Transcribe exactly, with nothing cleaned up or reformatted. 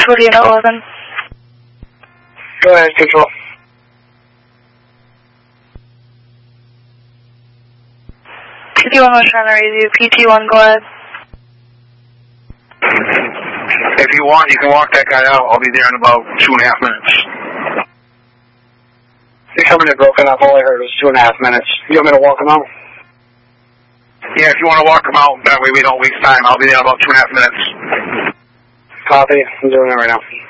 Control to Unit eleven. Go ahead, Control. P T one was trying to raise you. P T one, go ahead. If you want, you can walk that guy out. I'll be there in about two and a half minutes. You're coming in broken up. All I heard was two and a half minutes. You want me to walk him out? Yeah, if you want to walk him out, that way we don't waste time. I'll be there in about two and a half minutes. Copy. I'm doing it right now.